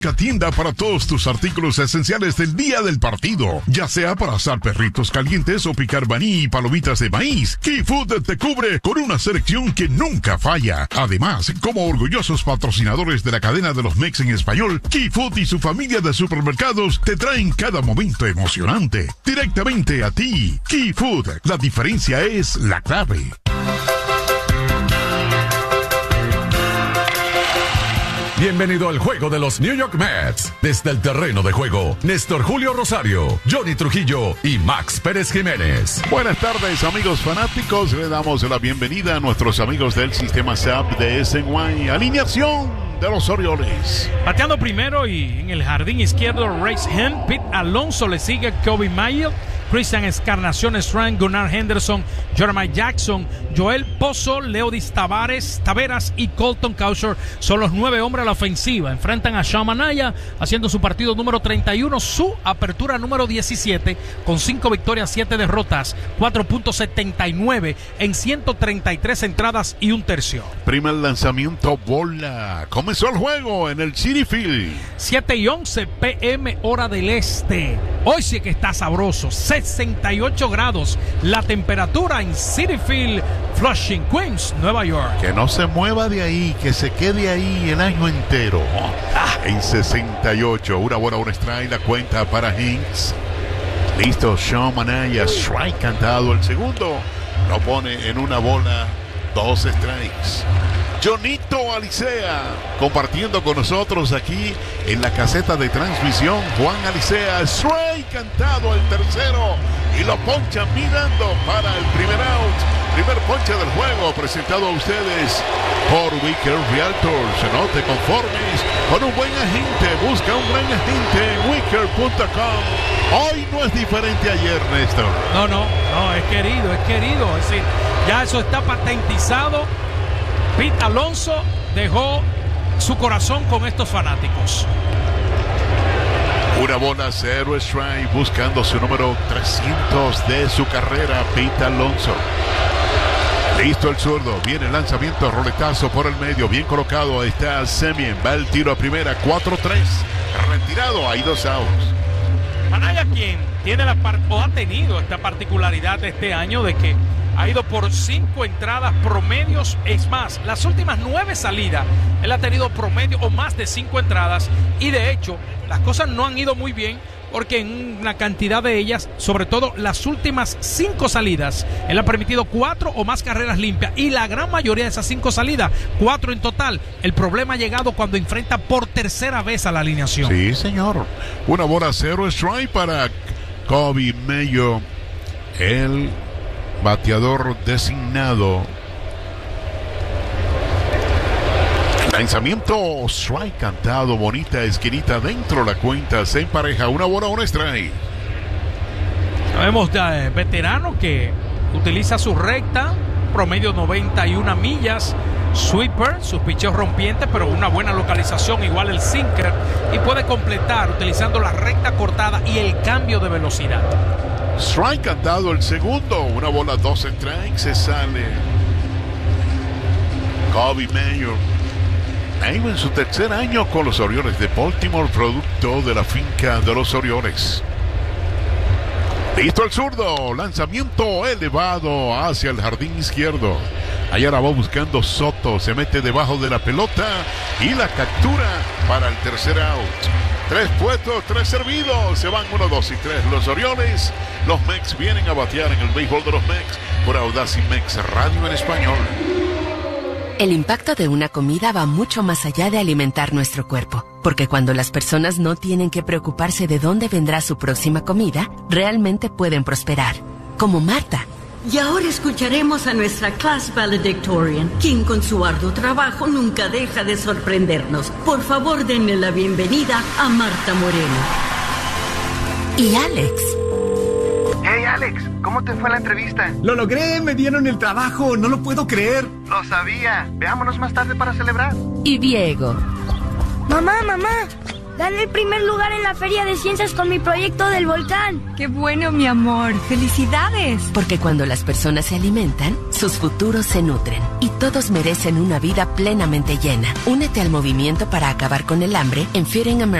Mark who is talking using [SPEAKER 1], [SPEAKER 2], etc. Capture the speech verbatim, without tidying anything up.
[SPEAKER 1] Tienda para todos tus artículos esenciales del día del partido, ya sea para asar perritos calientes o picar maní y palomitas de maíz. Key Food te cubre con una selección que nunca falla. Además, como orgullosos patrocinadores de la cadena de los Mex en español, Key Food y su familia de supermercados te traen cada momento emocionante directamente a ti. Key Food, la diferencia es la clave.
[SPEAKER 2] Bienvenido al juego de los New York Mets. Desde el terreno de juego, Néstor Julio Rosario, Johnny Trujillo y Max Pérez Jiménez.
[SPEAKER 3] Buenas tardes, amigos fanáticos. Le damos la bienvenida a nuestros amigos del sistema S A P de S N Y. Alineación de los Orioles.
[SPEAKER 4] Bateando primero y en el jardín izquierdo, Reyes Hen. Pete Alonso le sigue Kobe Mayer, Cristian Encarnación Strand, Gunnar Henderson, Jeremiah Jackson, Joel Pozo, Leodis Tavares, Taveras y Colton Cowser son los nueve hombres a la ofensiva. Enfrentan a Sean Manaea haciendo su partido número treinta y uno, su apertura número diecisiete, con cinco victorias, siete derrotas, cuatro punto setenta y nueve en ciento treinta y tres entradas y un tercio.
[SPEAKER 3] Primer lanzamiento, bola. Comenzó el juego en el Citi Field.
[SPEAKER 4] siete y once p m hora del este. Hoy sí que está sabroso. sesenta y ocho grados la temperatura en Citi Field, Flushing, Queens, Nueva York.
[SPEAKER 3] Que no se mueva de ahí, que se quede ahí el año entero. Ah, en sesenta y ocho, una bola, un strike, la cuenta para Hinks. Listo, Sean Manaea, strike cantado. El segundo lo pone en una bola, dos strikes. Jonito Alicea compartiendo con nosotros aquí en la caseta de transmisión. Juan Alicea, strike cantado el tercero y lo ponchan mirando para el primer out. Primer ponche del juego presentado a ustedes por Wicker Realtors. No te conformes con un buen agente, busca un gran agente en wicker punto com. Hoy no es diferente a ayer, Néstor.
[SPEAKER 4] No, no, no, es querido, es querido. Es decir, ya eso está patentizado. Pete Alonso dejó su corazón con estos fanáticos.
[SPEAKER 3] Una bola, cero strike, buscando su número trescientos de su carrera, Pete Alonso. Listo el zurdo, viene el lanzamiento, roletazo por el medio, bien colocado, ahí está Semien, va el tiro a primera, cuatro tres, retirado, hay dos outs.
[SPEAKER 4] Manaea, quien tiene la par- o ha tenido esta particularidad de este año de que ha ido por cinco entradas promedios, es más, las últimas nueve salidas, él ha tenido promedio o más de cinco entradas y de hecho las cosas no han ido muy bien porque en una cantidad de ellas, sobre todo las últimas cinco salidas, él ha permitido cuatro o más carreras limpias y la gran mayoría de esas cinco salidas, cuatro en total. El problema ha llegado cuando enfrenta por tercera vez a la alineación.
[SPEAKER 3] Sí, señor. Una bola, cero strike para Kobe Mayer, el bateador designado. Lanzamiento, strike cantado, bonita esquinita dentro la cuenta, se empareja, una bola, un strike.
[SPEAKER 4] Sabemos de eh, veterano que utiliza su recta, promedio noventa y una millas, sweeper, sus picheos rompientes, pero una buena localización, igual el sinker, y puede completar utilizando la recta cortada y el cambio de velocidad.
[SPEAKER 3] Strike cantado el segundo, una bola, dos strikes, se sale Kobe Mayer. Ahí en su tercer año con los Orioles de Baltimore, producto de la finca de los Orioles. Listo el zurdo, lanzamiento elevado hacia el jardín izquierdo. Allá la va buscando Soto, se mete debajo de la pelota y la captura para el tercer out. Tres puestos, tres servidos, se van uno, dos y tres los Orioles. Los Mex vienen a batear en el béisbol de los Mex por Audacy Mex Radio en español.
[SPEAKER 5] El impacto de una comida va mucho más allá de alimentar nuestro cuerpo, porque cuando las personas no tienen que preocuparse de dónde vendrá su próxima comida, realmente pueden prosperar, como Marta.
[SPEAKER 6] Y ahora escucharemos a nuestra class valedictorian, quien con su arduo trabajo nunca deja de sorprendernos. Por favor, denle la bienvenida a Marta Moreno.
[SPEAKER 5] Y Alex.
[SPEAKER 7] Hey Alex, ¿cómo te fue la entrevista?
[SPEAKER 8] Lo logré, me dieron el trabajo, no lo puedo creer.
[SPEAKER 7] Lo sabía, veámonos más tarde para celebrar.
[SPEAKER 5] Y Diego.
[SPEAKER 9] Mamá, mamá, Gané el primer lugar en la Feria de Ciencias con mi proyecto del volcán.
[SPEAKER 10] ¡Qué bueno, mi amor! ¡Felicidades!
[SPEAKER 5] Porque cuando las personas se alimentan, sus futuros se nutren. Y todos merecen una vida plenamente llena. Únete al movimiento para acabar con el hambre en Feeding America.